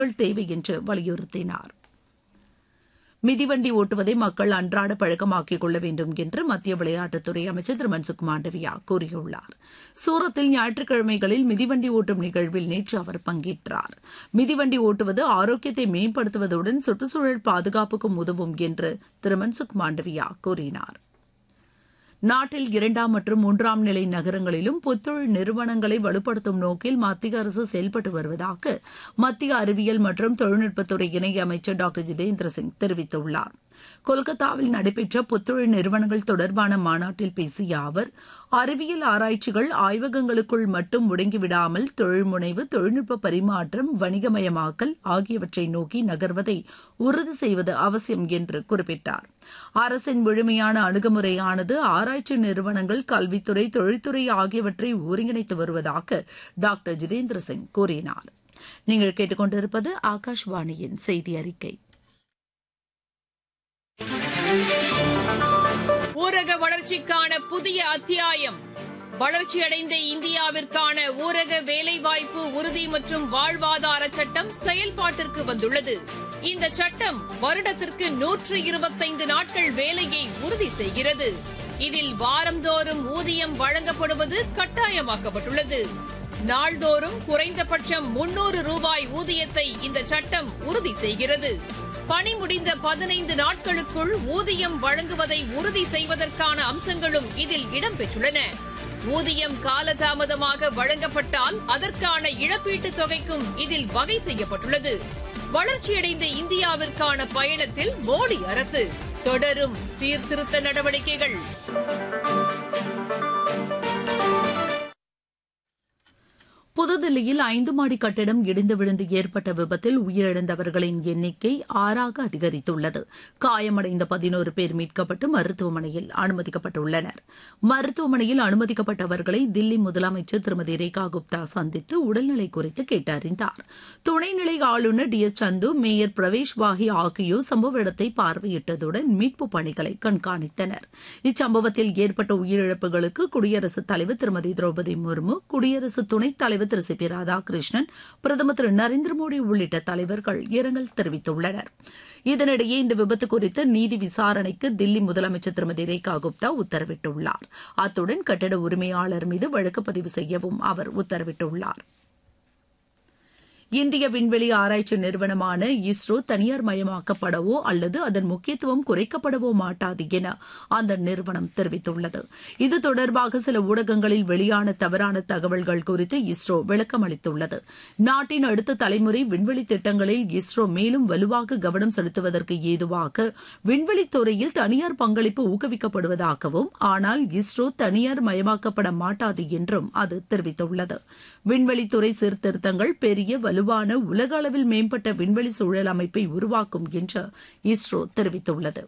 தேவை என்று வலியுறுத்தினார். மிதிவண்டி ஓட்டுவதை மக்கள் அன்றாட பழக்கமாக்கிக் கொள்ள வேண்டும் என்று மத்திய விளையாட்டுத்துறை அமைச்சர் திரு மன்சுக் மாண்டவியா கூறியுள்ளார். சூரத்தில் ஞாயிற்றுக்கிழமைகளில் மிதிவண்டி ஓட்டும் நிகழ்வில் நேற்று அவர் பங்கேற்றார். மிதிவண்டி ஓட்டுவது ஆரோக்கியத்தை மேம்படுத்துவதுடன் சுற்றுச்சூழல் பாதுகாப்புக்கும் உதவும் என்று திரு மன்சுக் மாண்டவியா கூறினார். நாட்டில் 2ஆம் மற்றும் 3ஆம் நிலை நகரங்களிலும் புத்தொழில் நிறுவனங்களை வலுப்படுத்தும் நோக்கில் மத்திய அரசு செயல்பட்டு வருவதாக மத்திய அறிவியல் மற்றும் தொழில்நுட்பத்துறை இணையமைச்சர் டாக்டர் ஜிதேந்திர சிங் தெரிவித்துள்ளார். கொல்கத்தாவில் நடைபெற்ற புத்தொழில் நிறுவனங்கள் தொடர்பான மாநாட்டில் பேசிய அவர், அறிவியல் ஆராய்ச்சிகள் ஆய்வகங்களுக்குள் மட்டும் முடங்கிவிடாமல் தொழில்முனைவு, தொழில்நுட்ப பரிமாற்றம், வணிகமயமாக்கல் ஆகியவற்றை நோக்கி நகர்வதை உறுதி செய்வது அவசியம் என்று குறிப்பிட்டார். அரசின் முழுமையான அணுகுமுறையானது ஆராய்ச்சி நிறுவனங்கள், கல்வித்துறை, தொழில்துறை ஆகியவற்றை ஒருங்கிணைத்து வருவதாக டாக்டர் ஜிதேந்திர சிங் கூறினார். நீங்கள் கேட்டுக்கொண்டிருப்பது ஆகாஷ்வாணியின் செய்தி அறிக்கை. ஊரக வளர்ச்சிக்கான புதிய அத்தியாயம். வளர்ச்சியடைந்த இந்தியாவிற்கான ஊரக வேலைவாய்ப்பு உறுதி மற்றும் வாழ்வாதார சட்டம் செயல்பாட்டிற்கு வந்துள்ளது. இந்த சட்டம் வருடத்திற்கு 125 நாட்கள் வேலையை உறுதி செய்கிறது. இதில் வாரந்தோறும் ஊதியம் வழங்கப்படுவது கட்டாயமாக்கப்பட்டுள்ளது. நாள்தோறும் குறைந்தபட்சம் 300 ரூபாய் ஊதியத்தை இந்த சட்டம் உறுதி செய்கிறது. பணி முடிந்த 15 நாட்களுக்குள் ஊதியம் வழங்குவதை உறுதி செய்வதற்கான அம்சங்களும் இதில் இடம்பெற்றுள்ளன. ஊதியம் காலதாமதமாக வழங்கப்பட்டால் அதற்கான இழப்பீட்டுத் தொகைக்கும் இதில் வகை செய்யப்பட்டுள்ளது. வளர்ச்சியடைந்த இந்தியாவிற்கான பயணத்தில் மோடி அரசு தொடரும் சீர்திருத்த நடவடிக்கைகள். புதுதில்லியில் 5 மாடி கட்டிடம் இடிந்து விழுந்து ஏற்பட்ட விபத்தில் உயிரிழந்தவர்களின் எண்ணிக்கை 6ஆக அதிகரித்துள்ளது. காயமடைந்த 11 பேர் மீட்கப்பட்டு மருத்துவமனையில் அனுமதிக்கப்பட்டுள்ளனர். மருத்துவமனையில் அனுமதிக்கப்பட்டவர்களை தில்லி முதலமைச்சர் திருமதி ரேகா குப்தா சந்தித்து உடல்நிலை குறித்து கேட்டறிந்தார். துணைநிலை ஆளுநர் டி எஸ் சந்து, மேயர் பிரவேஷ் வாஹி ஆகியோர் சம்பவ இடத்தை பார்வையிட்டதுடன் மீட்புப் பணிகளை கண்காணித்தனர். இச்சம்பவத்தில் ஏற்பட்ட உயிரிழப்புகளுக்கு குடியரசுத் தலைவர் திருமதி திரௌபதி முர்மு, குடியரசு துணைத் தலைவர் திரு சி பி ராதாகிருஷ்ணன், பிரதமர் திரு நரேந்திர மோடி உள்ளிட்ட தலைவர்கள் இரங்கல் தெரிவித்துள்ளனர். இதனிடையே இந்த விபத்து குறித்து நீதி விசாரணைக்கு தில்லி முதலமைச்சர் திருமதி ரேகா குப்தா உத்தரவிட்டுள்ளார். அத்துடன் கட்டட உரிமையாளர் மீது வழக்கு பதிவு செய்யவும் அவர் உத்தரவிட்டுள்ளார். இந்திய விண்வெளி ஆராய்ச்சி நிறுவனமான இஸ்ரோ தனியார் மயமாக்கப்படவோ அல்லது அதன் முக்கியத்துவம் குறைக்கப்படவோ மாட்டாது என அந்த நிறுவனம் தெரிவித்துள்ளது. இது தொடர்பாக சில ஊடகங்களில் வெளியான தவறான தகவல்கள் குறித்து இஸ்ரோ விளக்கம் அளித்துள்ளது. நாட்டின் அடுத்த தலைமுறை விண்வெளி திட்டங்களில் இஸ்ரோ மேலும் வலுவாக கவனம் செலுத்துவதற்கு ஏதுவாக விண்வெளித்துறையில் தனியார் பங்களிப்பு ஊக்குவிக்கப்படுவதாகவும், ஆனால் இஸ்ரோ தனியார் மயமாக்கப்பட மாட்டாது என்றும் அது தெரிவித்துள்ளது. விண்வெளித்துறை சீர்திருத்தங்கள் பெரிய வலுவான உலக அளவில் மேம்பட்ட விண்வெளி சூழல் அமைப்பை உருவாக்கும் என்று இஸ்ரோ தெரிவித்துள்ளது.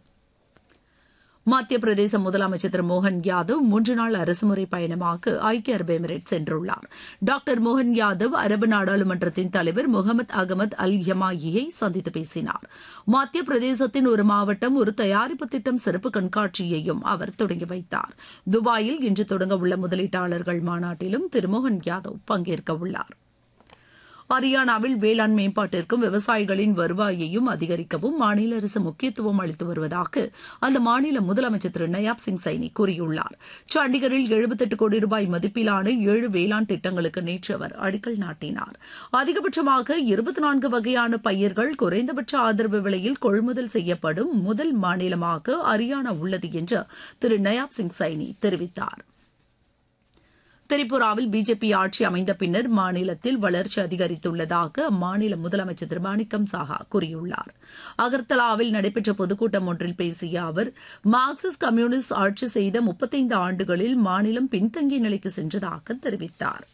மத்திய பிரதேச முதலமைச்சர் திரு மோகன் யாதவ் 3 நாள் அரசுமுறை பயணமாக ஐக்கிய அரபு எமிரேட் சென்றுள்ளார். டாக்டர் மோகன் யாதவ் அரபு நாடாளுமன்றத்தின் தலைவர் முகமது அகமது அல் யமாயியை சந்தித்து பேசினார். மத்திய பிரதேசத்தின் ஒரு மாவட்டம் ஒரு தயாரிப்பு திட்டம் சிறப்பு கண்காட்சியையும் அவர் தொடங்கி வைத்தார். துபாயில் இன்று தொடங்க உள்ள முதலீட்டாளர்கள் மாநாட்டிலும் திரு மோகன் யாதவ் பங்கேற்க உள்ளார். ஹரியானாவில் வேளாண் மேம்பாட்டிற்கும் விவசாயிகளின் வருவாயையும் அதிகரிக்கவும் மாநில அரசு முக்கியத்துவம் அளித்து வருவதாக அந்த மாநில முதலமைச்சர் திரு நயாப் சிங் சைனி கூறியுள்ளார். சண்டிகரில் 78 கோடி ரூபாய் மதிப்பிலான 7 வேளாண் திட்டங்களுக்கு நேற்று அவர் அடிக்கல் நாட்டினார். அதிகபட்சமாக 24 வகையான பயிர்கள் குறைந்தபட்ச ஆதரவு விலையில் கொள்முதல் செய்யப்படும் முதல் மாநிலமாக ஹரியானா உள்ளது என்று திரு நயாப் சிங் சைனி தெரிவித்தார். திரிபுராவில் பிஜேபி ஆட்சி அமைந்த பின்னர் மாநிலத்தில் வளர்ச்சி அதிகரித்துள்ளதாக அம்மாநில முதலமைச்சர் திரு மாணிக்கம் சாஹா கூறியுள்ளார். அகர்தலாவில் நடைபெற்ற பொதுக்கூட்டம் ஒன்றில் பேசிய அவர், மார்க்சிஸ்ட் கம்யூனிஸ்ட் ஆட்சி செய்த 35 ஆண்டுகளில் மாநிலம் பின்தங்கிய நிலைக்கு சென்றதாக தெரிவித்தார்.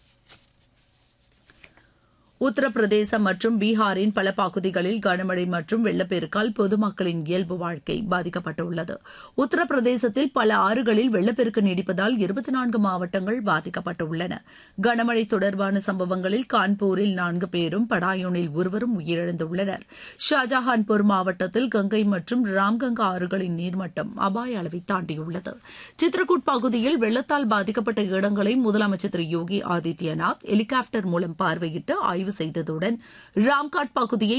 உத்தரப்பிரதேசம் மற்றும் பீகாரின் பல பகுதிகளில் கனமழை மற்றும் வெள்ளப்பெருக்கால் பொதுமக்களின் இயல்பு வாழ்க்கை பாதிக்கப்பட்டுள்ளது. உத்தரப்பிரதேசத்தில் பல ஆறுகளில் வெள்ளப்பெருக்கு நீடிப்பதால் 24 மாவட்டங்கள் பாதிக்கப்பட்டுள்ளன. கனமழை தொடர்பான சம்பவங்களில் கான்பூரில் 4 பேரும், படாயூனில் ஒருவரும் உயிரிழந்துள்ளனர். ஷாஜஹான்பூர் மாவட்டத்தில் கங்கை மற்றும் ராம்கங்கா ஆறுகளின் நீர்மட்டம் அபாய அளவை தாண்டியுள்ளது. சித்ரகூட் பகுதியில் வெள்ளத்தால் பாதிக்கப்பட்ட இடங்களை முதலமைச்சர் திரு யோகி ஆதித்யநாத் ஹெலிகாப்டர் மூலம் பார்வையிட்டு ஆய்வு நிறைவு செய்ததுடன் ராம்காட் பகுதியை